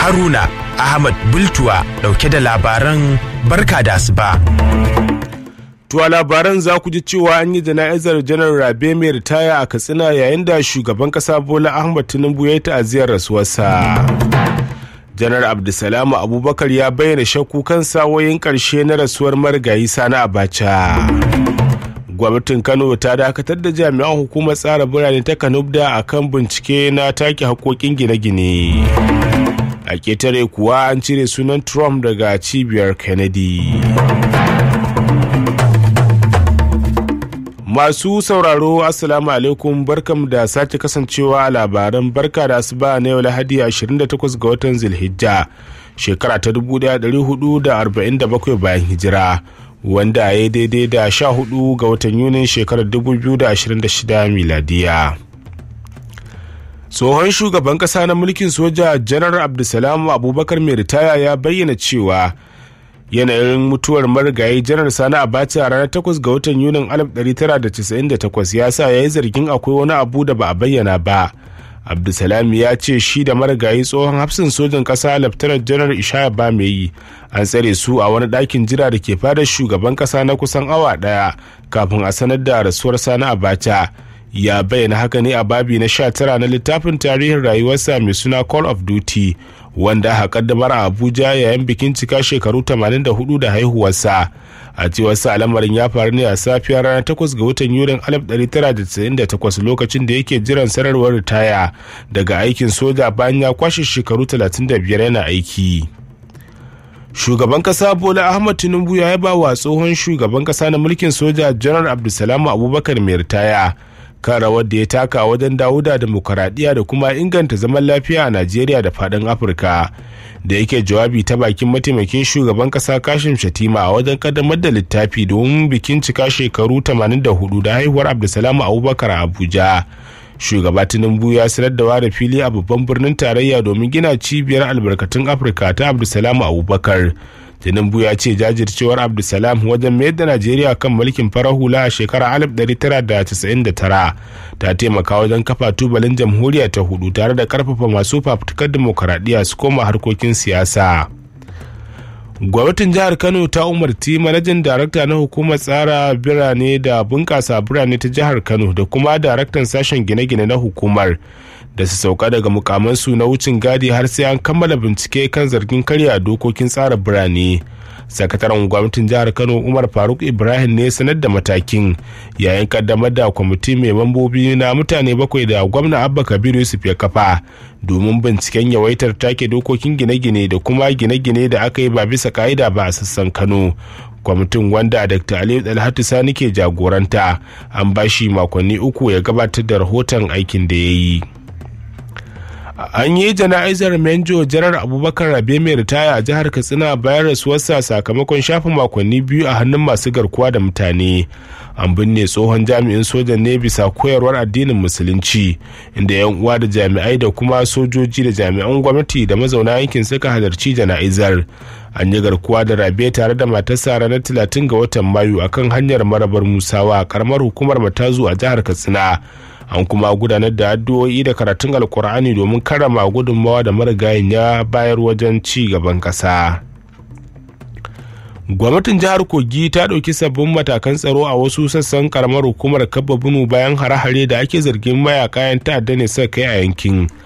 Haruna Ahmad Bultuwa dauke da labaran barka da asuba. To labaran za ku ji cewa an yi jana'izar Janar Rabe mai ritaya a Katsina yayin da shugaban kasa Bola Ahmad Tinubu ya yi ta'aziyar rasuwarsa. Janar Abdulsalam Abubakar ya bayyana shakku kan sawoyin ƙarshe na rasuwar marigayi Sani Abacha. Gwamnatin Kano ta dakatar da jami'an hukumar tsara birane ta Kanubda akan bincike na take haƙoƙin gine-gine. A ƙetare kuwa an cire sunan Trump daga cibiyar Kennedy. Masu sauraro Assalamu alaikum, barkam da sake kasancewa a labaran barka da asuba na yau Lahadi 28 ga watan Zulhijja shekara ta 1447 bayan hijira, wanda ya daidai da 14 ga watan Yunin shekarar 2026 miladiya. Tsohon shugaban kasa na mulkin soja Janar Abdulsalam Abubakar mai ritaya ya bayyana cewa yanayin mutuwar marigayi Janar Sani Abacha a ranar 8 ga watan Yunin 1998 ya sa ya yi zargin akwai wani abu da ba a bayyana ba. Abdulsalam ya ce shi da marigayi tsohon hafsin sojan kasa Laftanar Janar Ishaya Bameyi an tsare su a wani ɗakin jira da ke fadar shugaban kasa na kusan awa ɗaya kafin a sanar da rasuwar Sani Abacha. Ya bayyana haka ne a babi na 19 na littafin tarihin rayuwarsa mai suna Call of Duty, wanda aka kaddamar a Abuja yayin bikin cika shekaru 84 da haihuwarsa. A cewarsa lamarin ya faru ne a safiyar ranar 8 ga watan Yulin 1998 lokacin da yake jiran sanarwar ritaya daga aikin soja bayan ya kwashe shekaru 35 yana aiki. Shugaban kasa Bola Ahmad Tinubu ya yaba wa tsohon shugaban kasa na mulkin soja Janar Abdulsalam Abubakar mai ritaya kan rawar da ya taka wajen dawo da demokaradiyya da kuma inganta zaman lafiya a Najeriya da faɗin Afirka. Da yake jawabi ta bakin mataimakin shugaban kasa Kashim Shatima a wajen kaddamar da littafi domin bikin cika shekaru 84 da haihuwar Abdulsalam Abubakar a Abuja. Shugaba Tinubu ya sanar da ware fili a babban birnin tarayya domin gina cibiyar albarkatun Afirka ta Abdulsalam Abubakar. Tinubu ya ce jajircewar Abdulsalam wajen mayar da Najeriya kan mulkin farar hula a shekarar 1999 ta taimaka wajen kafa tubalin jamhuriya ta hudu tare da karfafa masu fafutukar demokaradiyya su koma harkokin siyasa. Gwamnatin jihar Kano ta umarci manajan darakta na hukumar tsara birane da bunƙasa birane ta jihar Kano da kuma daraktan sashen gine-gine na hukumar da su sauka daga mukamansu na wucin gadi har sai an kammala bincike kan zargin karya dokokin tsara birane. Sakataren gwamnatin jihar Kano Umar Faruk Ibrahim ne sanar da matakin yayin kaddamar da kwamiti mai mambobi na mutane 7 da gwamna Abba Kabir Yusuf ya kafa domin binciken yawaitar take dokokin gine-gine da kuma gine-gine da aka yi ba bisa ka'ida ba a sassan Kano. Kwamitin, wanda Dr. Aliyu Dalhatu Sani ke jagoranta, an bashi makonni 3 ya gabatar da rahoton aikin da ya yi. An yi jana'izar Menjo Janar Abubakar Rabe mai ritaya a jihar Katsina bayan rasuwarsa sakamakon shafin makonni 2 a hannun masu garkuwa da mutane. An binne tsohon jami'in sojan ne bisa koyarwar addinin musulunci, inda yan uwa da jami'ai da kuma sojoji da jami'an gwamnati da mazauna yankin suka halarci jana'izar. An yi garkuwa da Rabe tare da matarsa ranar 30 ga watan Mayu akan hanyar Marabar Musawa, karamar hukumar Matazu a jihar Katsina. An kuma gudanar da addu'o'i da karatun alkur'ani domin karrama gudunmawa da marigayin ya bayar wajen ci gaban ƙasa. Gwamnatin jihar Kogi ta ɗauki sabbin matakan tsaro a wasu sassan karamar hukumar Kabba Bunu bayan hare-hare da ake zargin mayaka 'yan ta'adda ne suka kai a yankin.